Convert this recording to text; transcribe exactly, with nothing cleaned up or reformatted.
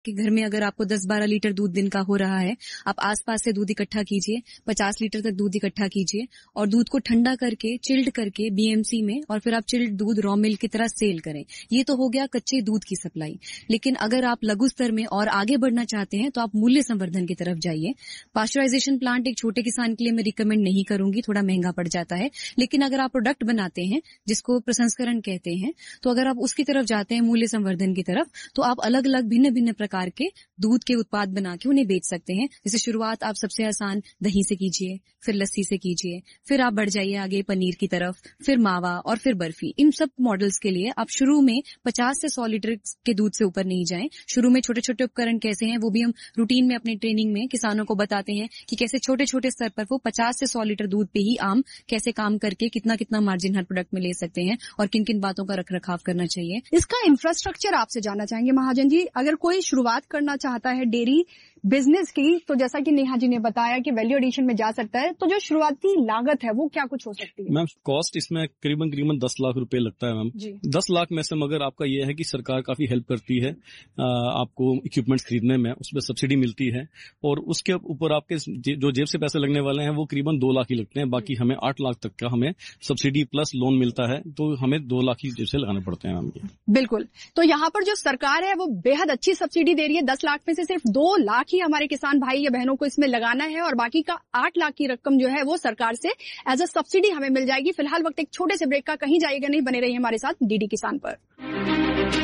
कि घर में अगर आपको दस बारह लीटर दूध दिन का हो रहा है, आप आसपास से दूध इकट्ठा कीजिए, पचास लीटर तक दूध इकट्ठा कीजिए और दूध को ठंडा करके चिल्ड करके बीएमसी में और फिर आप चिल्ड दूध रॉ मिल्क की तरह सेल करें। ये तो हो गया कच्चे दूध की सप्लाई। लेकिन अगर आप लघु स्तर में और आगे बढ़ना चाहते हैं तो आप मूल्य संवर्धन की तरफ जाइए। पाश्चराइजेशन प्लांट एक छोटे किसान के लिए मैं रिकमेंड नहीं करूंगी, थोड़ा महंगा पड़ जाता है। लेकिन अगर आप प्रोडक्ट बनाते हैं जिसको प्रसंस्करण कहते हैं, तो अगर आप उसकी तरफ जाते हैं मूल्य संवर्धन की तरफ, तो आप अलग अलग भिन्न भिन्न प्रकार के दूध के उत्पाद बना के उन्हें बेच सकते हैं। जैसे शुरुआत आप सबसे आसान दही से कीजिए, फिर लस्सी से कीजिए, फिर आप बढ़ जाइए आगे पनीर की तरफ, फिर मावा और फिर बर्फी। इन सब मॉडल्स के लिए आप शुरू में पचास से सौ लीटर के दूध से ऊपर नहीं जाएं। शुरू में छोटे छोटे उपकरण कैसे हैं वो भी हम रूटीन में अपनी ट्रेनिंग में किसानों को बताते हैं कि कैसे छोटे छोटे स्तर पर वो पचास से सौ लीटर दूध पे ही आम कैसे काम करके कितना कितना मार्जिन हर प्रोडक्ट में ले सकते हैं और किन किन बातों का रख रखाव करना चाहिए। इसका इंफ्रास्ट्रक्चर आपसे जानना चाहेंगे महाजन जी। अगर कोई शुरुआत करना चाहता है डेयरी बिजनेस की, तो जैसा कि नेहा जी ने बताया कि वैल्यू एडिशन में जा सकता है, तो जो शुरुआती लागत है वो क्या कुछ हो सकती है? मैम कॉस्ट इसमें करीबन करीबन दस लाख रुपए लगता है मैम। दस लाख में से मगर आपका ये है कि सरकार काफी हेल्प करती है आपको इक्विपमेंट्स खरीदने में, उसमें सब्सिडी मिलती है और उसके ऊपर आपके जो जेब से पैसे लगने वाले हैं वो करीबन दो लाख ही लगते हैं। बाकी हमें आठ लाख तक का हमें सब्सिडी प्लस लोन मिलता है, तो हमें दो लाख ही जेब से लगाने पड़ते हैं मैम। बिल्कुल, तो यहाँ पर जो सरकार है वो बेहद अच्छी सब्सिडी दे रही है। दस लाख में से सिर्फ दो लाख ही हमारे किसान भाई या बहनों को इसमें लगाना है और बाकी का आठ लाख की रकम जो है वो सरकार से एज अ सब्सिडी हमें मिल जाएगी। फिलहाल वक्त एक छोटे से ब्रेक का, कहीं जाइएगा नहीं, बने रहिए हमारे साथ डीडी किसान पर।